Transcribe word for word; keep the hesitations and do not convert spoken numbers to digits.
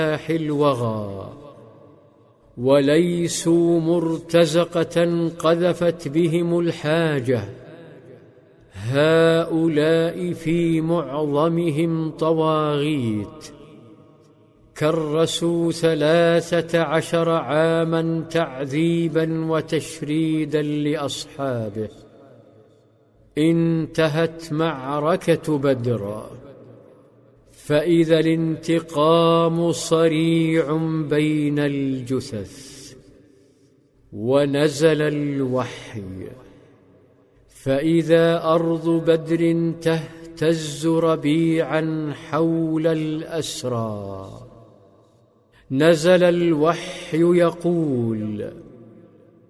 الوغى، وليسوا مرتزقة قذفت بهم الحاجة. هؤلاء في معظمهم طواغيت، كرسوا ثلاثة عشر عاما تعذيبا وتشريدا لأصحابه. انتهت معركة بدر، فإذا الانتقام صريع بين الجثث. ونزل الوحي، فإذا أرض بدر تهتز ربيعا حول الأسرى. نزل الوحي يقول: